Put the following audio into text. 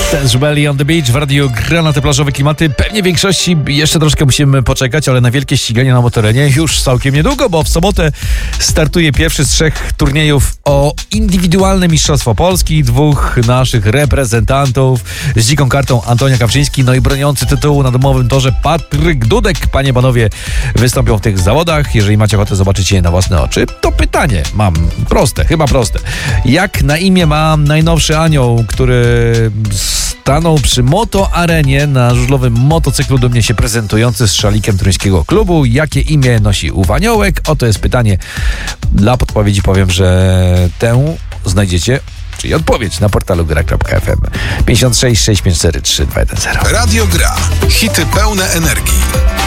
Też Belly on the Beach w radiu gra na te plażowe klimaty. Pewnie większości jeszcze troszkę musimy poczekać, ale na wielkie ściganie na motorenie już całkiem niedługo, bo w sobotę startuje pierwszy z 3 turniejów o indywidualne Mistrzostwo Polski. 2 naszych reprezentantów z dziką kartą Antonia Kawczyński, no i broniący tytułu na domowym torze Patryk Dudek. Panie, panowie wystąpią w tych zawodach. Jeżeli macie ochotę zobaczyć je na własne oczy, to pytanie mam proste, chyba proste. Jak na imię ma najnowszy anioł, który stanął przy Moto Arenie na żużlowym motocyklu, dumnie się prezentujący z szalikiem toruńskiego klubu? Jakie imię nosi ów aniołek? Oto jest pytanie. Dla podpowiedzi powiem, że tę znajdziecie, czyli odpowiedź, na portalu gra.fm. 56 654 3210. Radio Gra. Hity pełne energii.